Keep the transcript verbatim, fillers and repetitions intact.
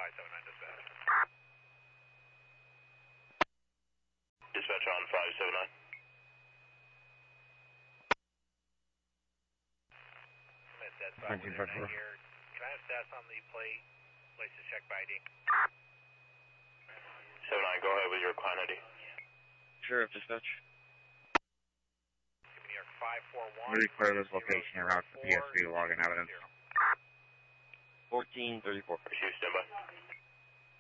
five seven nine dispatch. Dispatch on five seven nine. nineteen five four. Here. Can I have stats on the plate? Place to check by I D. seven nine, go ahead with your client I D. Sheriff dispatch. New York five four one. Really clear this location and route to P S V to log in evidence. fourteen thirty-four. Pursue, stand by.